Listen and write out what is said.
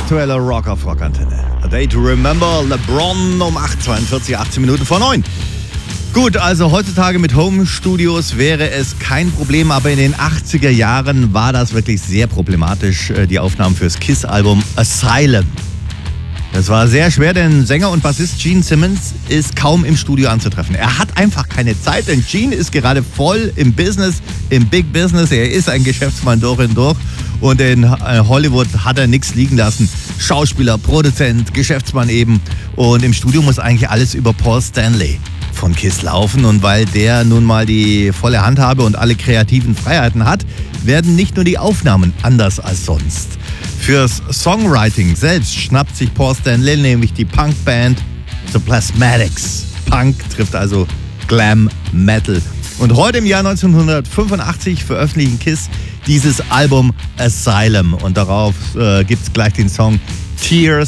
aktueller Rock auf Rockantenne. A Day to Remember, LeBron um 8:42, 18 Minuten vor 9. Gut, also heutzutage mit Home-Studios wäre es kein Problem, aber in den 80er Jahren war das wirklich sehr problematisch, die Aufnahmen fürs KISS-Album Asylum. Das war sehr schwer, denn Sänger und Bassist Gene Simmons ist kaum im Studio anzutreffen. Er hat einfach keine Zeit, denn Gene ist gerade voll im Business, im Big Business. Er ist ein Geschäftsmann durch und durch und in Hollywood hat er nichts liegen lassen. Schauspieler, Produzent, Geschäftsmann eben. Und im Studio muss eigentlich alles über Paul Stanley von KISS laufen. Und weil der nun mal die volle Handhabe und alle kreativen Freiheiten hat, werden nicht nur die Aufnahmen anders als sonst. Fürs Songwriting selbst schnappt sich Paul Stanley nämlich die Punkband The Plasmatics. Punk trifft also Glam Metal. Und heute im Jahr 1985 veröffentlichen KISS dieses Album Asylum. Und darauf gibt's gleich den Song Tears